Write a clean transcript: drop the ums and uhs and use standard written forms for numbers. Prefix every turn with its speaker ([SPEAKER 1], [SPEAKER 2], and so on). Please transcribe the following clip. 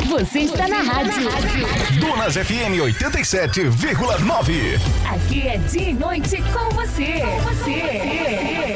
[SPEAKER 1] Você está na rádio.
[SPEAKER 2] Donas FM 87,9.
[SPEAKER 1] Aqui é dia e noite com você. Com você.